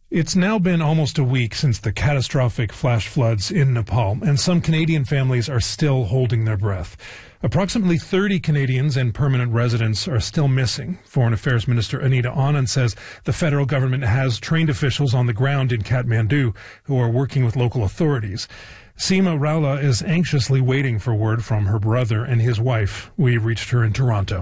It's now been almost a week since the catastrophic flash floods in Nepal, and some Canadian families are still holding their breath. Approximately 30 Canadians and permanent residents are still missing. Foreign Affairs Minister Anita Anand says the federal government has trained officials on the ground in Kathmandu who are working with local authorities. Seema Raula is anxiously waiting for word from her brother and his wife. We reached her in Toronto.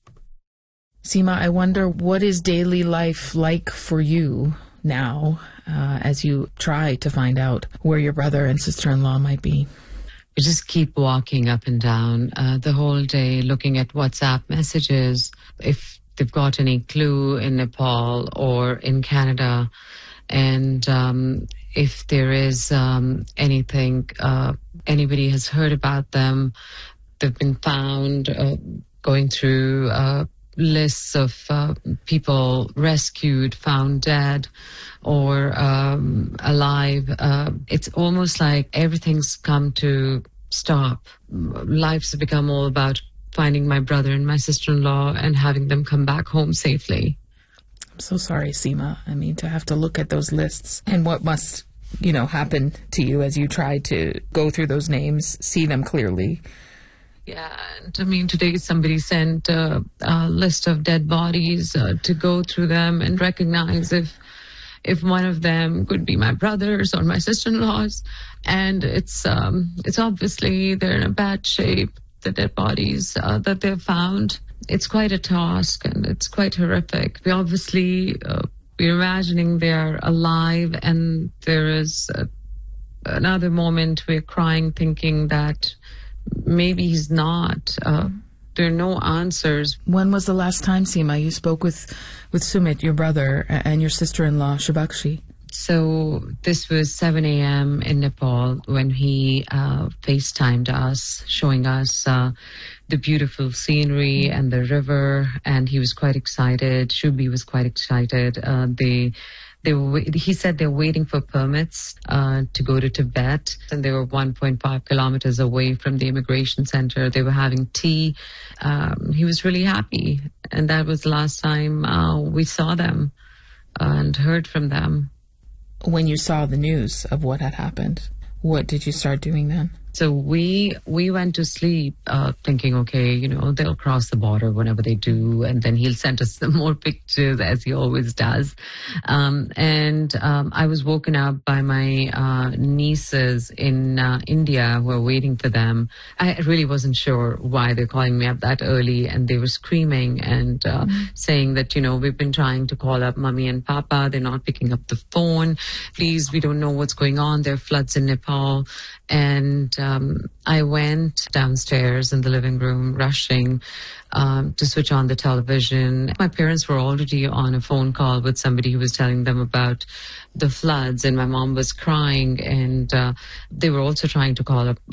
Seema, I wonder, what is daily life like for you now as you try to find out where your brother and sister-in-law might be? We just keep walking up and down the whole day, looking at WhatsApp messages, if they've got any clue in Nepal or in Canada, and if there is anything, anybody has heard about them. They've been found, going through lists of people rescued, found dead, or alive. It's almost like everything's come to stop. Life's become all about finding my brother and my sister-in-law and having them come back home safely. I'm so sorry, Seema. I mean, to have to look at those lists and what must, happen to you as you try to go through those names, see them clearly. Yeah, and I mean, today somebody sent a list of dead bodies to go through them and recognize if one of them could be my brother's or my sister-in-law's. And it's obviously they're in a bad shape, the dead bodies that they've found. It's quite a task and it's quite horrific. We obviously, we're imagining they're alive, and there is another moment we're crying thinking that maybe he's not. There are no answers. When was the last time, Seema, you spoke with Sumit, your brother, and your sister-in-law, Shubhakshi? So this was 7 a.m. in Nepal when he FaceTimed us, showing us the beautiful scenery and the river, and he was quite excited. Shubi was quite excited. He said they're waiting for permits to go to Tibet, and they were 1.5 kilometers away from the immigration center. They were having tea. He was really happy, and that was the last time we saw them and heard from them. When you saw the news of what had happened, what did you start doing then? So we went to sleep thinking, okay, they'll cross the border whenever they do, and then he'll send us some more pictures as he always does. And I was woken up by my nieces in India who were waiting for them. I really wasn't sure why they're calling me up that early, and they were screaming and saying that, we've been trying to call up Mummy and Papa. They're not picking up the phone. Please, we don't know what's going on. There are floods in Nepal. And I went downstairs in the living room, rushing to switch on the television. My parents were already on a phone call with somebody who was telling them about the floods, and my mom was crying, and they were also trying to call up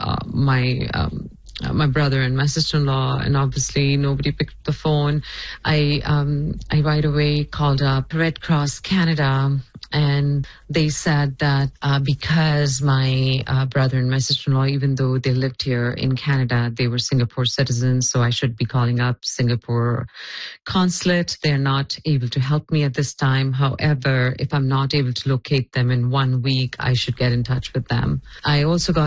my brother and my sister-in-law, and obviously nobody picked up the phone. I right away called up Red Cross Canada, and they said that because my brother and my sister-in-law, even though they lived here in Canada, they were Singapore citizens, so I should be calling up Singapore consulate. They're not able to help me at this time. However, if I'm not able to locate them in 1 week, I should get in touch with them. I also got